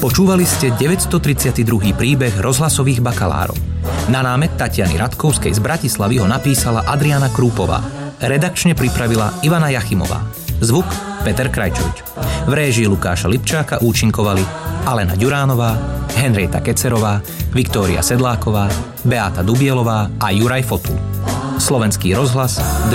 Počúvali ste 932. príbeh rozhlasových bakalárov. Na námet Tatiany Radkovskej z Bratislavy ho napísala Adriana Krúpová. Redakčne pripravila Ivana Jachimová. Zvuk Peter Krajčovič. V réžii Lukáša Lipčáka účinkovali Alena Ďuránová, Henrieta Kecerová, Viktória Sedláková, Beáta Dubielová a Juraj Fotul. Slovenský rozhlas